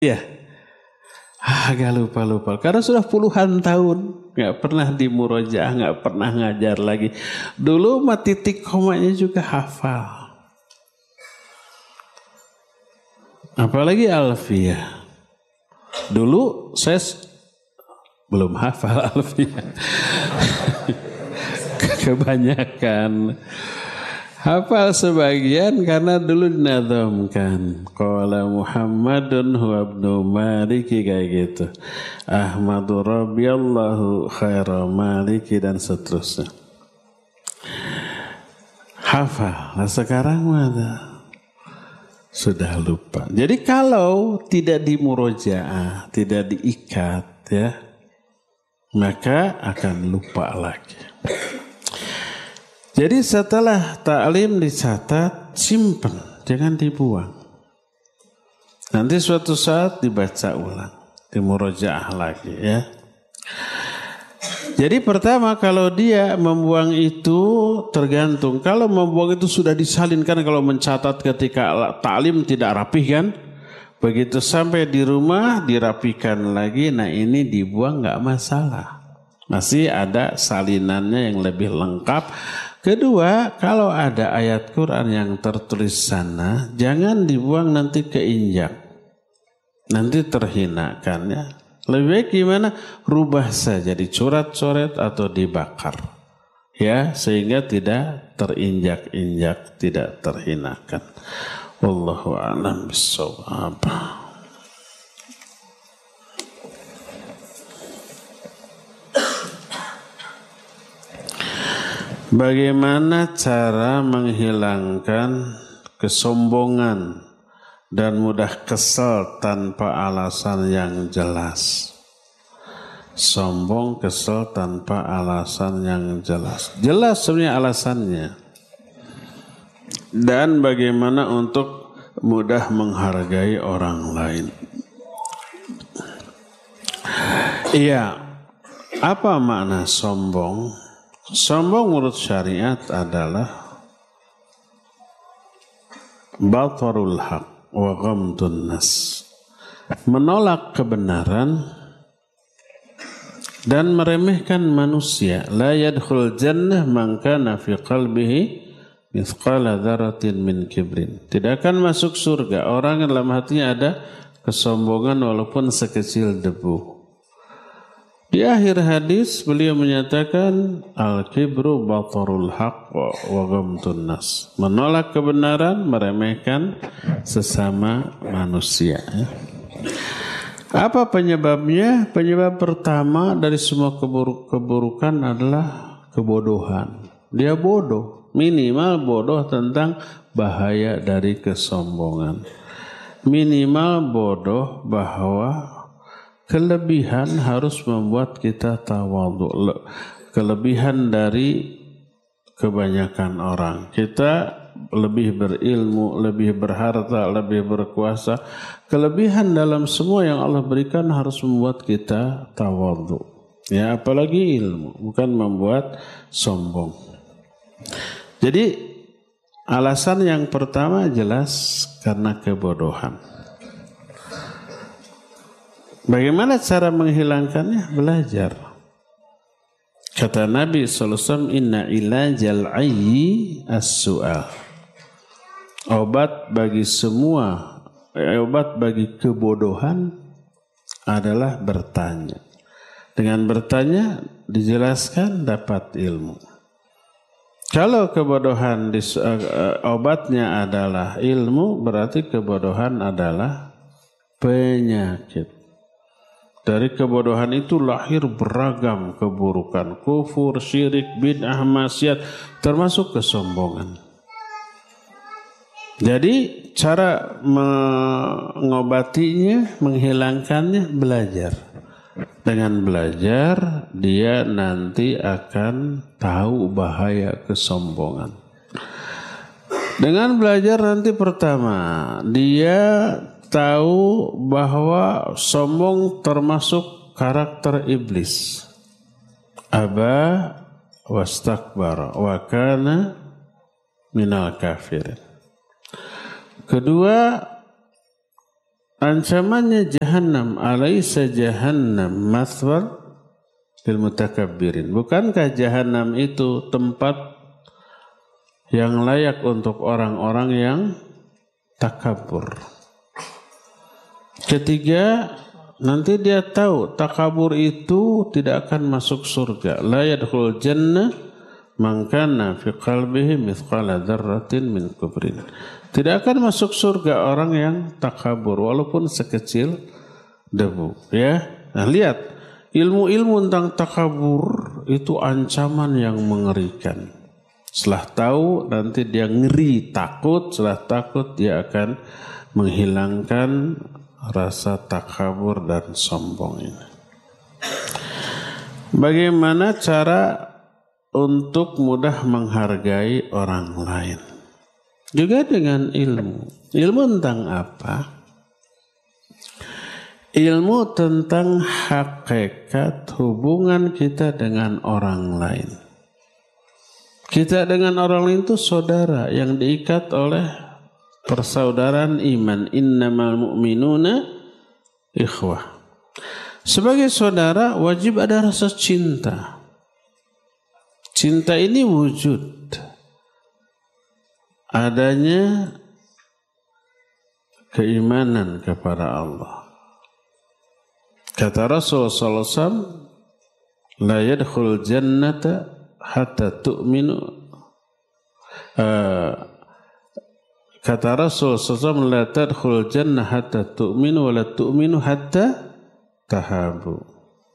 Ya, agak lupa. Karena sudah puluhan tahun nggak pernah di murojaah, nggak pernah ngajar lagi. Dulu mah titik komanya juga hafal. Apalagi alfiyah. Dulu saya belum hafal alfiyah. Kebanyakan. Hafal sebagian karena dulu dinadhamkan. Qala Muhammadun huwa ibnu Maliki kayak gitu. Ahmadu rabbiyallahu khaira maliki dan seterusnya. Hafal. Nah, sekarang mana? Sudah lupa. Jadi kalau tidak dimurojaah, tidak diikat ya, maka akan lupa lagi. Jadi setelah ta'lim dicatat, simpen, jangan dibuang. Nanti suatu saat dibaca ulang, dimurojaah lagi ya. Jadi pertama kalau dia membuang itu tergantung. Kalau membuang itu sudah disalinkan, kalau mencatat ketika ta'lim tidak rapih kan. Begitu sampai di rumah dirapikan lagi, nah ini dibuang nggak masalah. Masih ada salinannya yang lebih lengkap. Kedua, kalau ada ayat Quran yang tertulis sana, jangan dibuang nanti keinjak. Nanti terhinakan ya. Lebih baik gimana? Rubah saja, dicoret-coret atau dibakar. Ya, sehingga tidak terinjak-injak, tidak terhinakan. Wallahu a'lam bishawab. Bagaimana cara menghilangkan kesombongan dan mudah kesal tanpa alasan yang jelas? Sombong, kesal tanpa alasan yang jelas. Jelas sebenarnya alasannya. Dan bagaimana untuk mudah menghargai orang lain? Iya, apa makna sombong? Sombong menurut syariat adalah batarul haq wa ghamdun nas, menolak kebenaran dan meremehkan manusia. La yadkhul jannah man kana fi qalbihi mithqala dzarratin min kibrin. Tidak akan masuk surga orang yang dalam hatinya ada kesombongan walaupun sekecil debu. Di akhir hadis beliau menyatakan al-kibru batarul haq wa ghamdun nas, menolak kebenaran, meremehkan sesama manusia. Apa penyebabnya? Penyebab pertama dari semua keburukan adalah kebodohan. Dia bodoh, minimal bodoh tentang bahaya dari kesombongan. Minimal bodoh bahwa kelebihan harus membuat kita tawadhu. Kelebihan dari kebanyakan orang. Kita lebih berilmu, lebih berharta, lebih berkuasa. Kelebihan dalam semua yang Allah berikan harus membuat kita tawadhu. Ya, apalagi ilmu, bukan membuat sombong. Jadi alasan yang pertama jelas karena kebodohan. Bagaimana cara menghilangkannya? Belajar. Kata Nabi SAW, inna ilajal ayyi as-su'al. Obat bagi kebodohan adalah bertanya. Dengan bertanya dijelaskan dapat ilmu. Kalau kebodohan obatnya adalah ilmu, berarti kebodohan adalah penyakit. Dari kebodohan itu lahir beragam keburukan, kufur, syirik, bid'ah, maksiat, termasuk kesombongan. Jadi cara mengobatinya, menghilangkannya, belajar. Dengan belajar, dia nanti akan tahu bahaya kesombongan. Dengan belajar nanti pertama, dia tahu bahwa sombong termasuk karakter iblis. Aba wastakbara wa kana minal kafirin. Kedua, ancamannya jahannam. Alaysa jahannam mathwal lil mutakabbirin. Bukankah jahannam itu tempat yang layak untuk orang-orang yang takabur? Ketiga, nanti dia tahu takabur itu tidak akan masuk surga. La yadkhulul jannah man kana fi qalbihi mithqala dzarratin min kubrin. Tidak akan masuk surga orang yang takabur walaupun sekecil debu, ya. Nah, lihat, ilmu-ilmu tentang takabur itu ancaman yang mengerikan. Setelah tahu nanti dia ngeri, takut, setelah takut dia akan menghilangkan rasa takabur dan sombong ini. Bagaimana cara untuk mudah menghargai orang lain? Juga dengan ilmu. Ilmu tentang apa? Ilmu tentang hakikat hubungan kita dengan orang lain. Kita dengan orang lain itu saudara yang diikat oleh persaudaraan iman. Innamal mu'minuna ikhwah. Sebagai saudara wajib ada rasa cinta. Cinta ini wujud adanya keimanan kepada Allah. Kata Rasulullah SAW, la yadkhul jannata hatta tu'minu. Kata Rasulullah SAW, la tadkhul jannah hatta tu'minu wa la tu'minu hatta tahabu.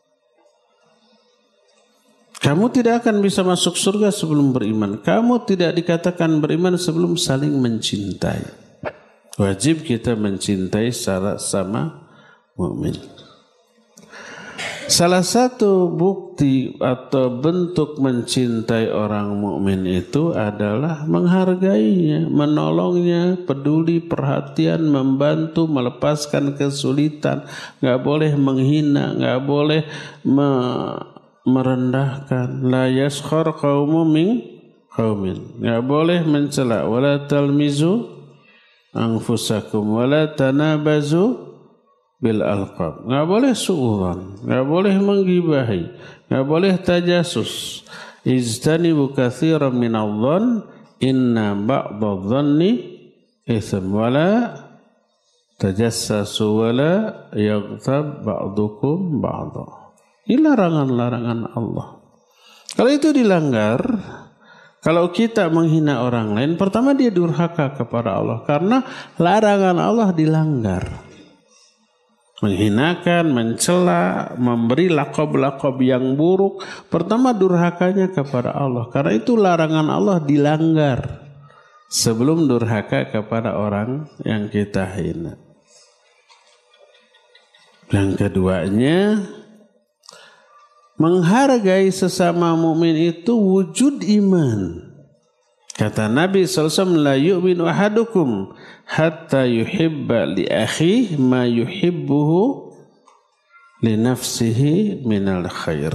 Kamu tidak akan bisa masuk surga sebelum beriman. Kamu tidak dikatakan beriman sebelum saling mencintai. Wajib kita mencintai secara sama mukmin. Salah satu bukti atau bentuk mencintai orang mukmin itu adalah menghargainya, menolongnya, peduli, perhatian, membantu, melepaskan kesulitan. Gak boleh menghina, gak boleh merendahkan. La yaskhar qaumun min qaumin. Enggak boleh mencela. Wala talmizu anfusakum wala tanabazu bil alqab. Enggak boleh suudzon, enggak boleh menggibahi, enggak boleh tajasus. Ijtanibu katsiran minadh-dhann inna ba'dadh-dhanni itsm wala tajassasu wala yaghtab ba'dukum ba'dha. Ini larangan-larangan Allah. Kalau itu dilanggar, kalau kita menghina orang lain, pertama dia durhaka kepada Allah karena larangan Allah dilanggar. Menghinakan, mencela, memberi lakob-lakob yang buruk, pertama durhakanya kepada Allah. Karena itu larangan Allah dilanggar sebelum durhaka kepada orang yang kita hina. Yang keduanya, menghargai sesama mukmin itu wujud iman. Kata Nabi SAW, la yu'minu ahadukum hatta yuhibba li akhihi ma yuhibbuhu li nafsihi minal khair.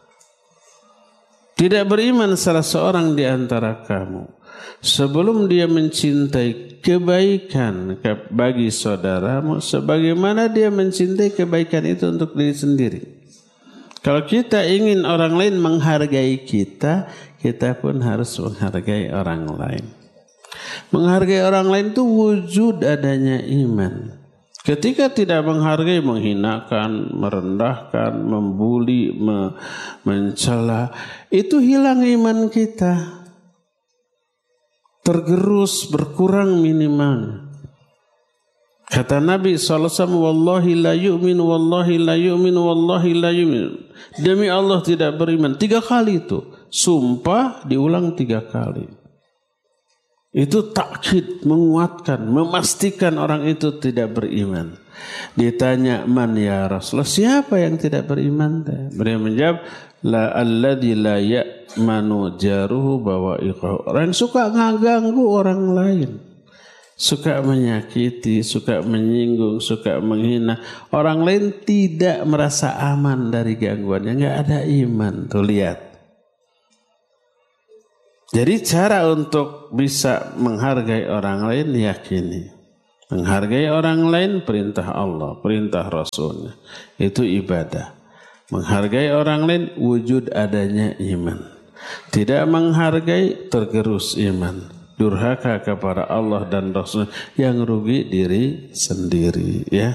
Tidak beriman salah seorang di antara kamu sebelum dia mencintai kebaikan bagi saudaramu sebagaimana dia mencintai kebaikan itu untuk diri sendiri. Kalau kita ingin orang lain menghargai kita, kita pun harus menghargai orang lain. Menghargai orang lain itu wujud adanya iman. Ketika tidak menghargai, menghinakan, merendahkan, membuli, mencela, itu hilang iman kita. Tergerus, berkurang minimal. Kata Nabi SAW, wallahi la yu'min, wallahi la yu'min, wallahi la yu'min. Demi Allah tidak beriman. 3 kali itu. Sumpah diulang 3 kali. Itu takkid, menguatkan, memastikan orang itu tidak beriman. Ditanya, man ya Rasulullah, siapa yang tidak beriman? Beliau menjawab, la alladzi la ya'manu jaruhu bawa'iqahu. Orang yang suka ngaganggu orang lain. Suka menyakiti, suka menyinggung, suka menghina. Orang lain tidak merasa aman dari gangguannya. Enggak ada iman. Tuh lihat. Jadi cara untuk bisa menghargai orang lain yakini. Menghargai orang lain perintah Allah, perintah Rasulnya. Itu ibadah. Menghargai orang lain wujud adanya iman. Tidak menghargai tergerus iman. Durhaka kepada Allah dan Rasul, yang rugi diri sendiri, ya.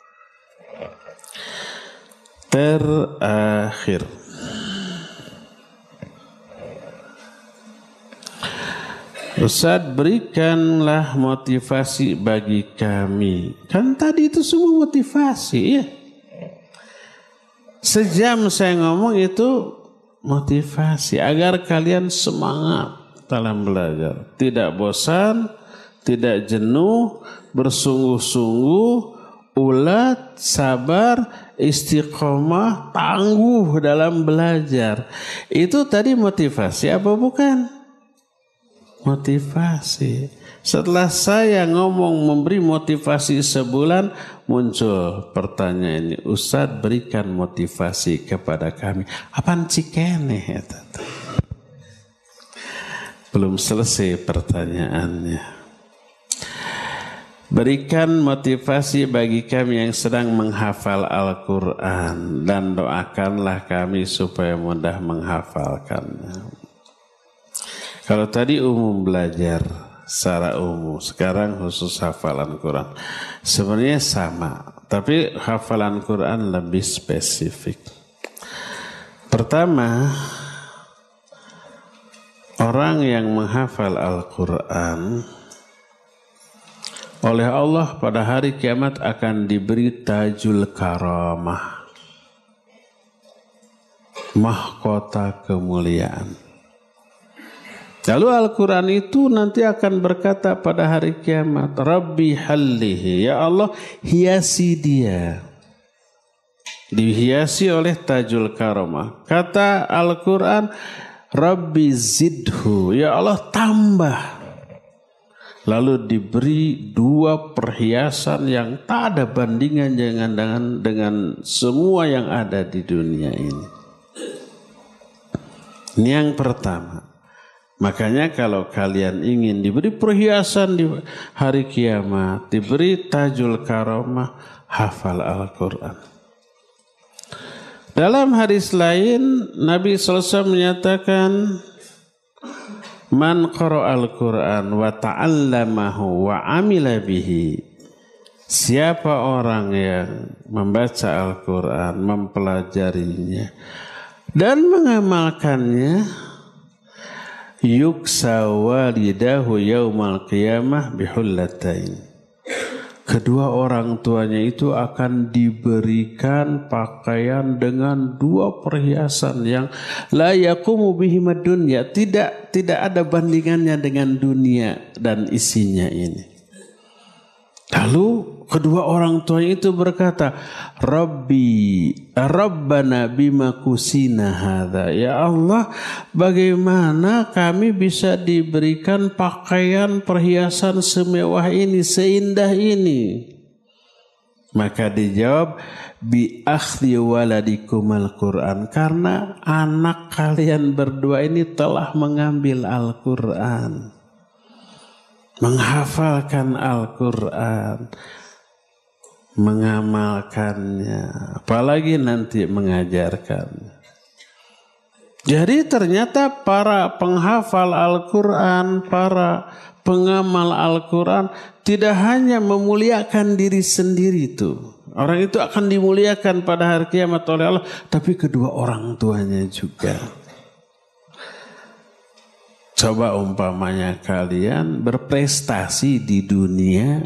Terakhir, Ustaz, berikanlah motivasi bagi kami. Kan tadi itu semua motivasi, ya. Sejam saya ngomong itu motivasi agar kalian semangat dalam belajar, tidak bosan, tidak jenuh, bersungguh-sungguh, ulat, sabar, istiqomah, tangguh dalam belajar. Itu tadi motivasi apa bukan? Motivasi. Setelah saya ngomong memberi motivasi sebulan, muncul pertanyaan ini, Ustaz, berikan motivasi kepada kami. Apaan cikene? Belum selesai pertanyaannya. Berikan motivasi bagi kami yang sedang menghafal Al-Quran, dan doakanlah kami supaya mudah menghafalkannya. Kalau tadi umum belajar secara umum, sekarang khusus hafalan Quran. Sebenarnya sama, tapi hafalan Quran lebih spesifik. Pertama, orang yang menghafal Al-Quran oleh Allah pada hari kiamat akan diberi tajul karamah, mahkota kemuliaan. Lalu Al-Quran itu nanti akan berkata pada hari kiamat, Rabbi hallihi, ya Allah hiasi dia. Dihiasi oleh tajul karamah. Kata Al-Quran, Rabbi zidhu, ya Allah tambah. Lalu diberi 2 perhiasan yang tak ada bandingan dengan semua yang ada di dunia ini. Ini yang pertama. Makanya kalau kalian ingin diberi perhiasan di hari kiamat, diberi tajul karamah, hafal Al-Quran. Dalam hadis lain, Nabi SAW menyatakan, Man qara al-Quran wa ta'allamahu wa amila bihi. Siapa orang yang membaca Al-Quran, mempelajarinya, dan mengamalkannya, yuksa walidahu yaumal qiyamah bihullatain. Kedua orang tuanya itu akan diberikan pakaian dengan 2 perhiasan yang la yaqumu bihimad dunya, tidak ada bandingannya dengan dunia dan isinya ini. Lalu kedua orang tua itu berkata, Rabbana bima kusina hadza. Ya Allah, bagaimana kami bisa diberikan pakaian perhiasan semewah ini, seindah ini? Maka dijawab, bi akhdhi waladikumal Quran, karena anak kalian berdua ini telah mengambil Al-Quran, menghafalkan Al-Quran, mengamalkannya, apalagi nanti mengajarkannya. Jadi ternyata para penghafal Al-Quran, para pengamal Al-Quran tidak hanya memuliakan diri sendiri itu. Orang itu akan dimuliakan pada hari kiamat oleh Allah, tapi kedua orang tuanya juga. Coba umpamanya kalian berprestasi di dunia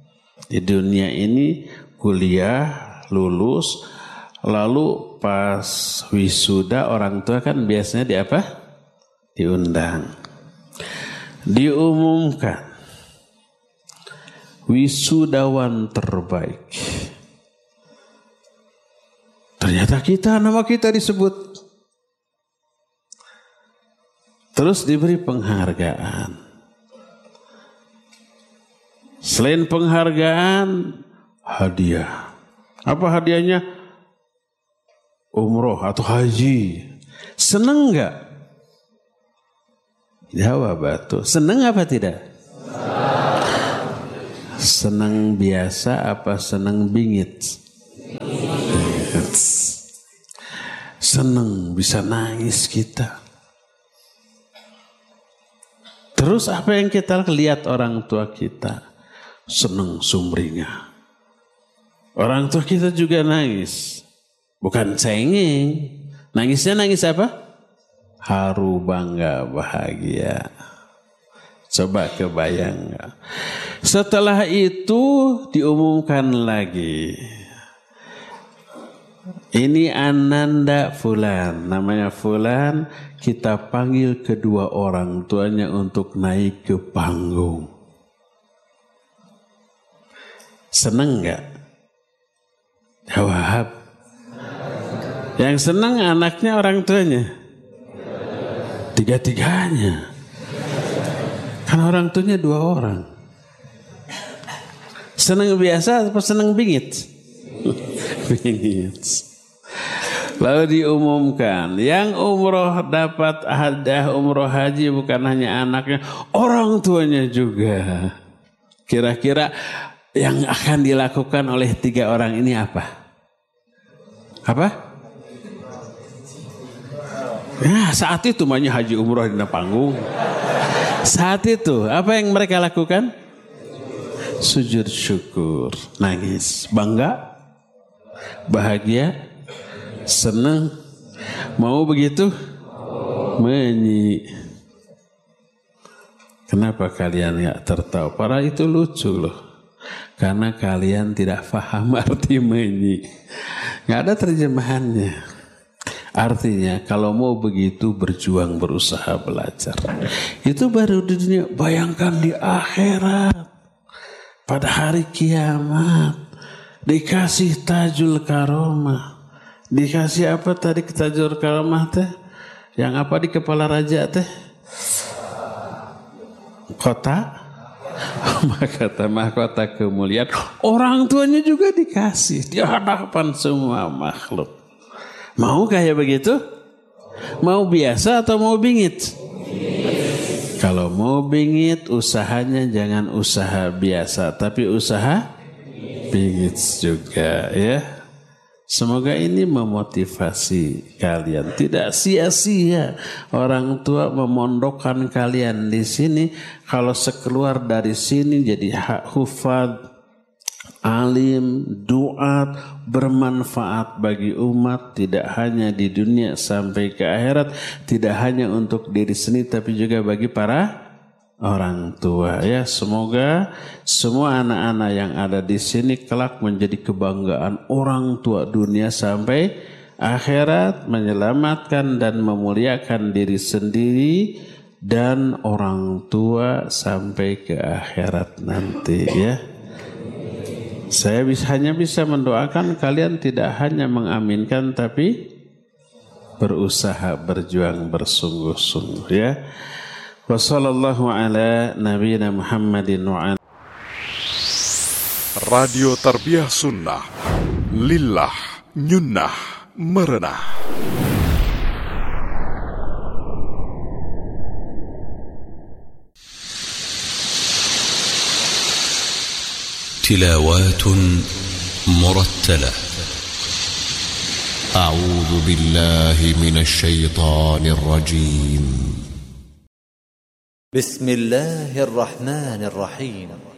ini, kuliah, lulus, lalu pas wisuda orang tua kan biasanya diundang, diumumkan wisudawan terbaik. Ternyata nama kita disebut. Terus diberi penghargaan. Selain penghargaan, hadiah. Apa hadiahnya? Umroh atau haji. Seneng enggak? Jawab batu. Seneng apa tidak? Senang biasa apa senang bingit? Senang bisa nangis kita. Terus apa yang kita lihat orang tua kita? Senang sumringah. Orang tua kita juga nangis. Bukan cengeng. Nangisnya nangis apa? Haru, bangga, bahagia. Coba kebayang. Setelah itu diumumkan lagi. Ini Ananda Fulan, namanya Fulan, kita panggil kedua orang tuanya untuk naik ke panggung. Seneng gak? Jawab. Yang seneng anaknya orang tuanya? Tiga-tiganya. Kan orang tuanya 2 orang. Seneng biasa atau seneng bingit? Bingit. Lalu diumumkan, yang umroh dapat hadiah umroh haji bukan hanya anaknya, orang tuanya juga. Kira-kira yang akan dilakukan oleh 3 orang ini apa? Apa? Ya, saat itu namanya haji umroh di panggung. Saat itu apa yang mereka lakukan? Sujud syukur, nangis, bangga, bahagia, senang. Mau begitu? Menyi. Kenapa kalian gak tertawa? Para itu lucu loh. Karena kalian tidak paham arti menyi. Gak ada terjemahannya. Artinya kalau mau begitu berjuang, berusaha, belajar. Itu baru di dunia. Bayangkan di akhirat. Pada hari kiamat. Dikasih tajul karomah. Dikasih apa tadi tajul karomah teh? Yang apa di kepala raja teh? Kota? Mahkota kemuliaan. Orang tuanya juga dikasih. Di hadapan semua makhluk. Mau kayak begitu? Mau biasa atau mau bingit? Kalau mau bingit, usahanya jangan usaha biasa, tapi usaha bingit juga ya. Semoga ini memotivasi kalian. Tidak sia-sia orang tua memondokkan kalian di sini. Kalau sekeluar dari sini jadi hufad, alim, duat, bermanfaat bagi umat, tidak hanya di dunia sampai ke akhirat, tidak hanya untuk diri sendiri tapi juga bagi para orang tua ya. Semoga semua anak-anak yang ada di sini kelak menjadi kebanggaan orang tua dunia sampai akhirat, menyelamatkan dan memuliakan diri sendiri dan orang tua sampai ke akhirat nanti ya. Saya hanya bisa mendoakan kalian tidak hanya mengaminkan tapi berusaha, berjuang, bersungguh-sungguh ya. Wassallallahu ala nabiyina Muhammadin wa ala. Radio Tarbiyah Sunnah, lillah, nyunnah, merenah. تلاوات مرتلة. أعوذ بالله من الشيطان الرجيم. بسم الله الرحمن الرحيم.